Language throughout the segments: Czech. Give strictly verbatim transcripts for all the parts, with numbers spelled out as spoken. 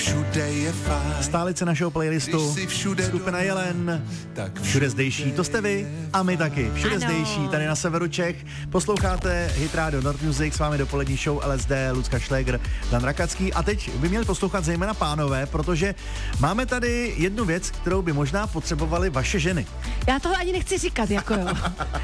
všude je fajn. Stálice našeho playlistu, skupina Jelen, tak všude zdejší, to jste vy a my taky. Všude ano. zdejší, tady na severu Čech. Posloucháte Hit Radio North Music, s vámi dopolední show L S D, Lucka Šlégr, Dan Rakacký. A teď by měli poslouchat zejména pánové, protože máme tady jednu věc, kterou by možná potřebovaly vaše ženy. Já toho ani nechci říkat, jako jo.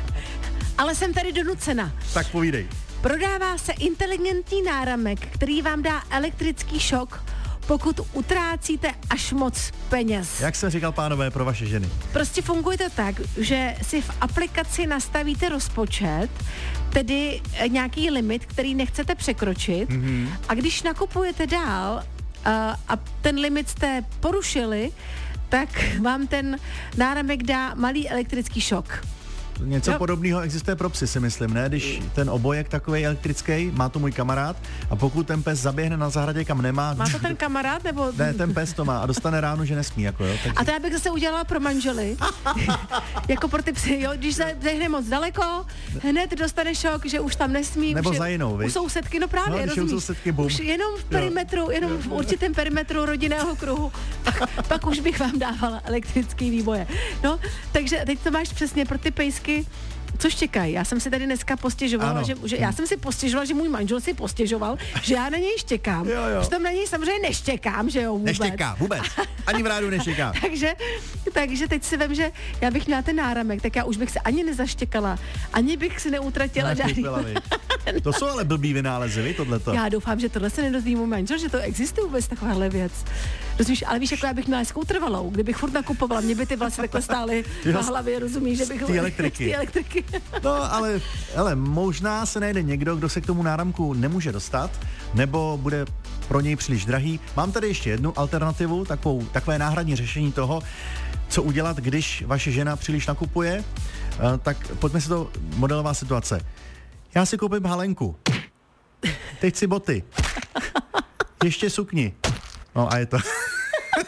Ale jsem tady donucena. Tak povídej. Prodává se inteligentní náramek, který vám dá elektrický šok, pokud utrácíte až moc peněz. Jak jsem říkal, pánové, pro vaše ženy? Prostě funguje to tak, že si v aplikaci nastavíte rozpočet, tedy nějaký limit, který nechcete překročit, mm-hmm. a když nakupujete dál uh, a ten limit jste porušili, tak vám ten náramek dá malý elektrický šok. Něco no. podobného existuje pro psy, si myslím, ne? Když ten obojek takovej elektrický, má to můj kamarád, a pokud ten pes zaběhne na zahradě, kam nemá... Má to ten kamarád, nebo... Ne, ten pes to má a dostane ráno, že nesmí, jako jo. Takže... A to já bych zase udělala pro manžely. Jako pro ty psy, jo. Když zaběhne moc daleko, hned dostane šok, že už tam nesmí. Nebo už za jinou, viď? U sousedky, no právě, no, rozumíš. U sousedky, bum. Už jenom v perimetru, jenom v určitém perimetru rodinného kruhu, pak, pak už bych vám dávala elektrický výboje. No, takže teď to máš přesně pro ty pejsky. Což čekají. Já jsem si tady dneska postěžovala, že, že já jsem si postěžovala, že můj manžel si postěžoval, že já na něj štěkám. Jo, jo. Přitom na něj samozřejmě neštěkám, že jo, vůbec. Neštěká, vůbec. Ani v rádu neštěká. takže, takže teď si vem, že já bych měla ten náramek, tak já už bych se ani nezaštěkala, ani bych si neutratila žádný. To jsou ale blbý vynálezy, vy, tohleto. Já doufám, že tohle se nedozví můj manžel, že to existuje vůbec takováhle věc. Rozumíš, ale víš, jako já bych měla hezkou trvalou, kdybych furt nakupovala, mě by ty vlasy takhle stály na hlavě, rozumíš, že bych... Z té elektriky. elektriky. No, ale, ale možná se najde někdo, kdo se k tomu náramku nemůže dostat, nebo bude pro něj příliš drahý. Mám tady ještě jednu alternativu, takovou, takové náhradní řešení toho, co udělat, když vaše žena příliš nakupuje. Uh, tak pojďme si to, modelová situace. Já si koupím halenku. Teď si boty. Ještě sukni. No a je to...